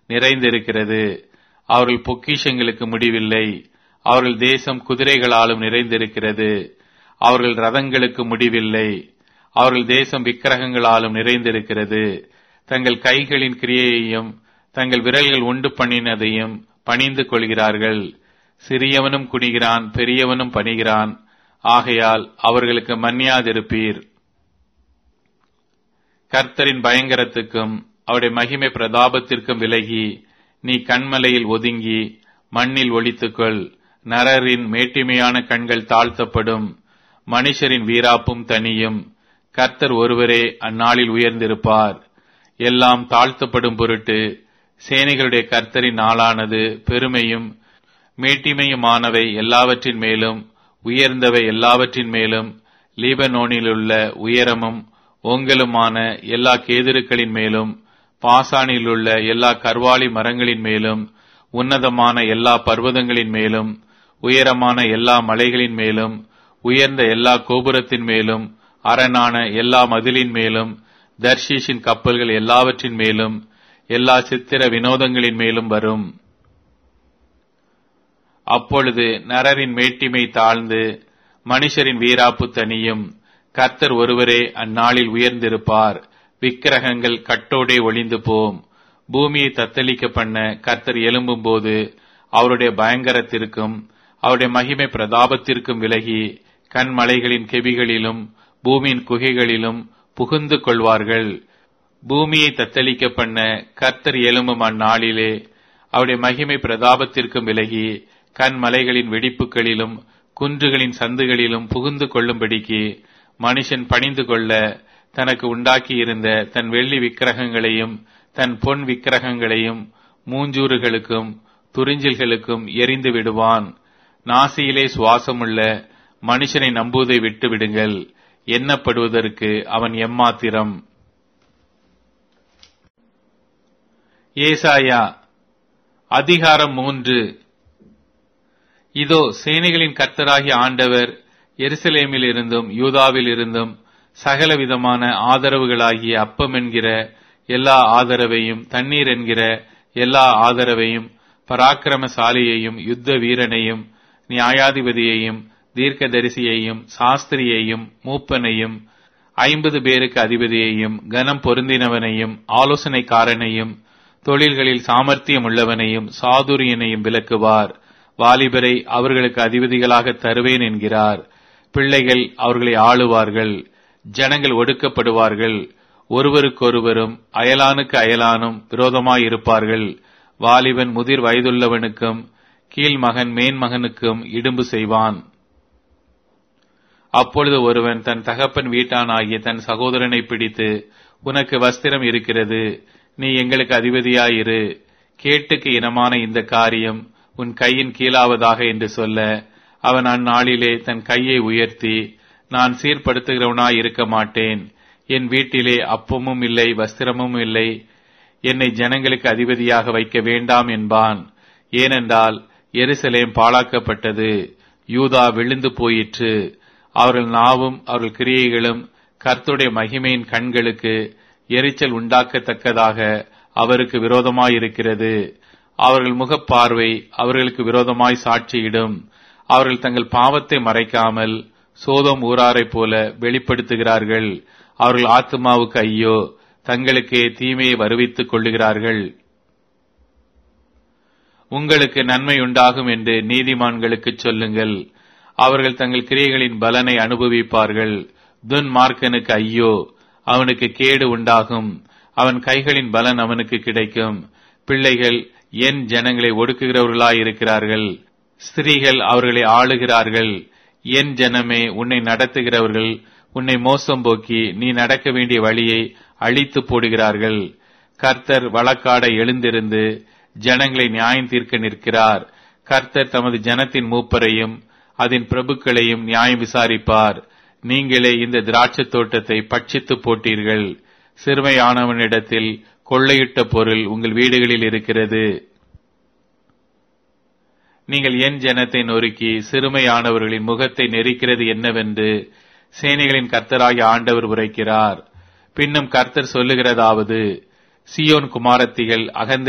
நிறைந்திருக்கிறது. அவர்கள் பொக்கிஷங்களுக்கு முடிவில்லை. அவர்கள் தேசம் குதிரைகளாலும் நிறைந்திருக்கிறது. அவர்கள் ரதங்களுக்கு முடிவில்லை. அவர்கள் தேசம் விக்கிரகங்களாலும் நிறைந்திருக்கிறது. தங்கள் கைகளின் கிரியையையும் தங்கள் விரல்கள் உண்டு பண்ணினதையும் பணிந்து கொள்கிறார்கள். சிறியவனும் குனிகிறான், பெரியவனும் பணிகிறான். ஆகையால் அவர்களுக்கு மன்னியாதிருப்பீர். கர்த்தரின் பயங்கரத்துக்கும் அவருடைய மகிமை பிரதாபத்திற்கும் விலகி நீ கன்மலையில் ஒதுங்கி மண்ணில் ஒளித்துக்கொள். நரரின் மேட்டிமையான கண்கள் தாழ்த்தப்படும். மனுஷரின் வீராப்பும் தனியும். கர்த்தர் ஒருவரே அந்நாளில் உயர்ந்திருப்பார். எல்லாம் தாழ்த்தப்படும் பொருட்டு சேனைகளுடைய கர்த்தரின் நாளானது பெருமையும் மேட்டிமையுமானவை எல்லாவற்றின் மேலும் உயர்ந்தவை எல்லாவற்றின் மேலும் லீபனோனிலுள்ள உயரமும் ஓங்கலுமான எல்லா கேதுருக்களின் மேலும் பாசானிலுள்ள எல்லா கர்வாலி மரங்களின் மேலும் உன்னதமான எல்லா பர்வதங்களின் மேலும் உயரமான எல்லா மலைகளின் மேலும் உயர்ந்த எல்லா கோபுரத்தின் மேலும் அரணான எல்லா மதிலின் மேலும் தர்ஷீஷின் கப்பல்கள் எல்லாவற்றின் மேலும் எல்லா சித்திர வினோதங்களின் மேலும் வரும். அப்பொழுது நரரின் மேட்டிமை தாழ்ந்து மனுஷரின் வீராப்பு தனியும். கர்த்தர் ஒருவரே அந்நாளில் உயர்ந்திருப்பார். விக்கிரகங்கள் கட்டோடே ஒளிந்து போம். பூமியை தத்தளிக்க பண்ண கர்த்தர் எழும்பும் போது அவருடைய பயங்கரத்திற்கும் அவருடைய மகிமை பிரதாபத்திற்கும் விலகி கண்மலைகளின் கெபிகளிலும் பூமியின் குகைகளிலும் புகுந்து கொள்வார்கள். பூமியை தத்தளிக்க பண்ண கர்த்தர் எழும்பும் அந்நாளிலே அவருடைய மகிமை பிரதாபத்திற்கும் விலகி கண்மலைகளின் வெடிப்புகளிலும் குன்றுகளின் சந்துகளிலும் புகுந்து கொள்ளும்படிக்கு மனுஷன் பணிந்து கொள்ள தனக்கு உண்டாக்கியிருந்த தன் வெள்ளி விக்கிரகங்களையும் தன் பொன் விக்கிரகங்களையும் மூஞ்சூறுகளுக்கும் துறிஞ்சில்களுக்கும் எரிந்து விடுவான். நாசியிலே சுவாசமுள்ள மனுஷனை நம்புவதை விட்டு விடுங்கள். எண்ணப்படுவதற்கு அவன் எம்மாத்திரம். ஏசாயா அதிகாரம் 3. இதோ சேனைகளின் கர்த்தராகிய ஆண்டவர் எருசலேமில் இருந்தும் யூதாவில் இருந்தும் சகலவிதமான ஆதரவுகளாகிய அப்பம் என்கிற எல்லா ஆதரவையும் தண்ணீர் என்கிற எல்லா ஆதரவையும் பராக்கிரமசாலியையும் யுத்த வீரனையும் நியாயாதிபதியையும் தீர்க்கதரிசியையும் சாஸ்திரியையும் மூப்பனையும் 50 பேருக்கு அதிபதியையும் கனம் பொருந்தினவனையும் ஆலோசனைக்காரனையும் தொழில்களில் சாமர்த்தியம் உள்ளவனையும் சாதுரியனையும் விலக்குவார். வாலிபரை அவர்களுக்கு அதிபதிகளாக தருவேன் என்கிறார். பிள்ளைகள் அவர்களை ஆளுவார்கள். ஜனங்கள் ஒடுக்கப்படுவார்கள். ஒருவருக்கொருவரும் அயலானுக்கு அயலானும் விரோதமாயிருப்பார்கள். வாலிபன் முதிர் வயதுள்ளவனுக்கும் கீழ்மகன் மேன்மகனுக்கும் இடும்பு செய்வான். அப்பொழுது ஒருவன் தன் தகப்பன் வீட்டானாகிய தன் சகோதரனை பிடித்து, உனக்கு வஸ்திரம் இருக்கிறது, நீ எங்களுக்கு அதிபதியாயிரு, கேட்டுக்கு இனமான இந்த காரியம் உன் கையின் கீழாவதாக என்று சொல்ல, அவன் அந்நாளிலே தன் கையை உயர்த்தி, நான் சீர்படுத்துகிறவனாய் இருக்க மாட்டேன், என் வீட்டிலே அப்பமும் இல்லை வஸ்திரமும் இல்லை, என்னை ஜனங்களுக்கு அதிபதியாக வைக்க வேண்டாம் என்பான். ஏனென்றால் எருசலேம் பாழாக்கப்பட்டது, யூதா விழுந்து போயிற்று. அவர்கள் நாவும் அவர்கள் கிரியைகளும் கர்த்தருடைய மகிமையின் கண்களுக்கு எரிச்சல் உண்டாக்கத்தக்கதாக அவருக்கு விரோதமாயிருக்கிறது. அவர்கள் முகப்பார்வை அவர்களுக்கு விரோதமாய் சாட்சியிடும். அவர்கள் தங்கள் பாவத்தை மறைக்காமல் சோதோம் ஊராரைப் போல வெளிப்படுத்துகிறார்கள். அவர்கள் ஆத்துமாவுக்கு ஐயோ, தங்களுக்கே தீமையை வருவித்துக் கொள்ளுகிறார்கள். உங்களுக்கு நன்மை உண்டாகும் என்று நீதிமான்களுக்கு சொல்லுங்கள், அவர்கள் தங்கள் கிரியைகளின் பலனை அனுபவிப்பார்கள். துன்மார்க்கனுக்கு ஐயோ, அவனுக்கு கேடு உண்டாகும், அவன் கைகளின் பலன் அவனுக்கு கிடைக்கும். பிள்ளைகள் என் ஜனங்களை ஒடுக்குகிறவர்களாயிருக்கிறார்கள், ஸ்திரீகள் அவர்களை ஆளுகிறார்கள். என் ஜனமே, உன்னை நடத்துகிறவர்கள் உன்னை மோசம் போக்கி நீ நடக்க வேண்டிய வழியை அழித்து போடுகிறார்கள். கர்த்தர் வழக்காட எழுந்திருந்து ஜனங்களை நியாயம் தீர்க்க நிற்கிறார். கர்த்தர் தமது ஜனத்தின் மூப்பரையும் அதன் பிரபுக்களையும் நியாயம் விசாரிப்பார். நீங்களே இந்த திராட்சை தோட்டத்தை பட்சித்து போட்டீர்கள். சிறுமையானவனிடத்தில் கொள்ளையிட்ட பொருள் உங்கள் வீடுகளில் இருக்கிறது. நீங்கள் என் ஜனத்தை நொறுக்கி சிறுமையானவர்களின் முகத்தை நெரிக்கிறது என்னவென்று சேனைகளின் கர்த்தராகிய ஆண்டவர் உரைக்கிறார். பின்னும் கர்த்தர் சொல்லுகிறதாவது, சீயோன் குமாரத்திகள் அகந்தை